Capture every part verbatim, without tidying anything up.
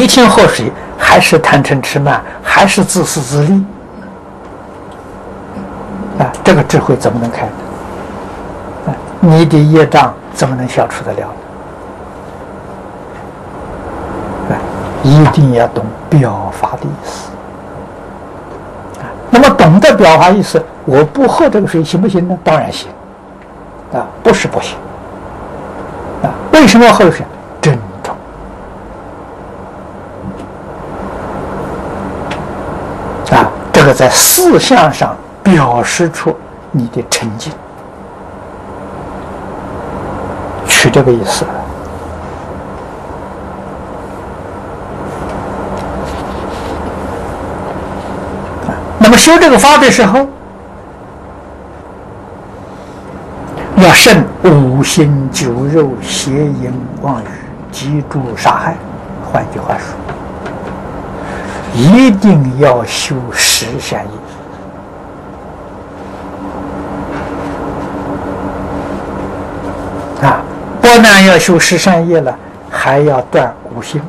一听喝水，还是贪嗔痴慢，还是自私自利啊！这个智慧怎么能开呢？啊，你的业障怎么能消除得了呢？啊，一定要懂表法的意思。啊，那么懂得表法意思，我不喝这个水行不行呢？当然行。啊，不是不行。啊，为什么要喝水？珍重。啊，这个在思想上表示出你的沉静，取这个意思。啊，那么修这个法的时候，要慎五心酒肉邪淫妄语嫉妒杀害。换句话说，一定要修十善业。啊，不但要修十善业了，还要断五心。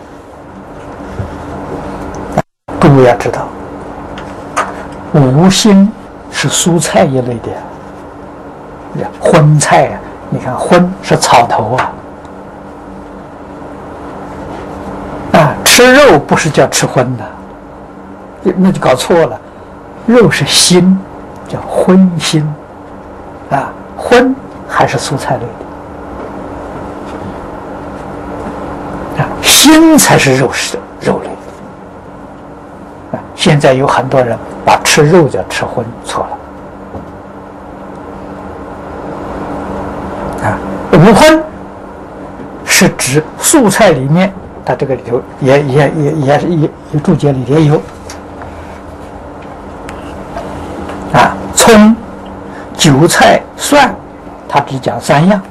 各位要知道，五心是蔬菜一类的。荤菜啊，你看荤是草头啊，啊，吃肉不是叫吃荤的，那就搞错了，肉是心，叫荤心，啊，荤还是蔬菜类的，啊，心才是肉食肉类的，啊，现在有很多人把吃肉叫吃荤，错了。五荤是指素菜里面，它这个里头也也也也是也也注解里也有啊，葱、韭菜、蒜，它只讲三样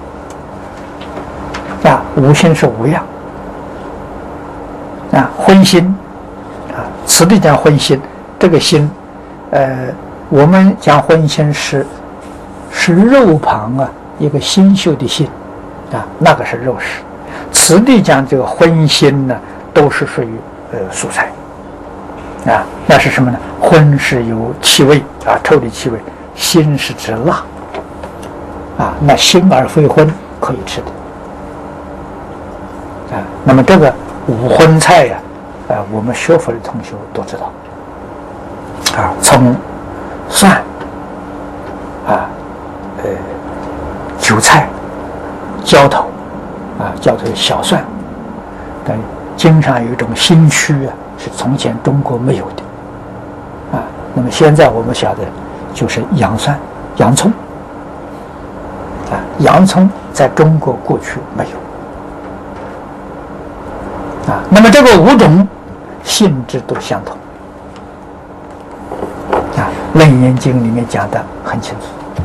啊，五辛是五样啊，荤辛啊，此地讲荤辛，这个辛，呃，我们讲荤辛是是肉旁啊。一个新秀的心，啊，那个是肉食。此地讲这个荤辛呢，都是属于呃蔬菜，啊，那是什么呢？荤是有气味啊，臭的气味；辛是指辣，啊，那辛而非荤可以吃的，啊，那么这个五荤菜呀、啊，啊，我们学佛的同学都知道，啊，葱、蒜，啊，呃。韭菜、浇头，啊，浇头小蒜，但经常有一种新区啊，是从前中国没有的，啊，那么现在我们晓得就是洋蒜、洋葱，啊，洋葱在中国过去没有，啊，那么这个五种性质都相同，啊，《楞严经》里面讲的很清楚。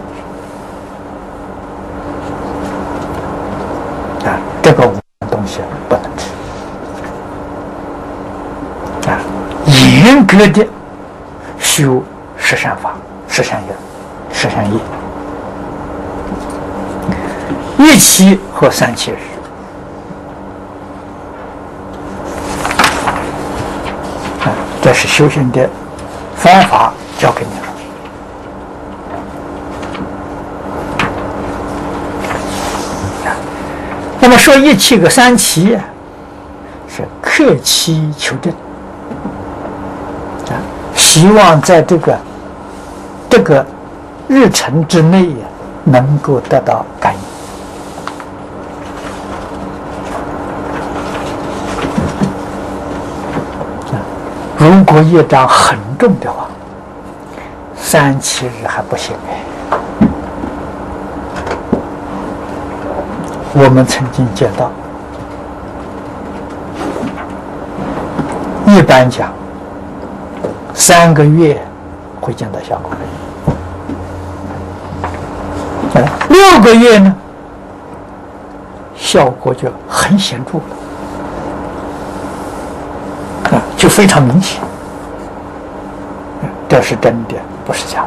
啊，这个五样东西不能吃啊！严格的修十善法、十善业、十善业，一期和三七日啊，这是修行的方法，教给你了。那么说一期和三期是克期求证啊，希望在这个这个日程之内呀，能够得到感应啊。如果业障很重的话，三七日还不行哎。我们曾经见到，一般讲，三个月会见到效果，六个月呢，效果就很显著了，啊，就非常明显，这是真的，不是假的。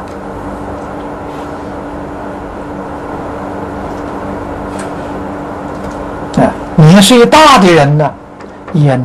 年岁大的人呢，也能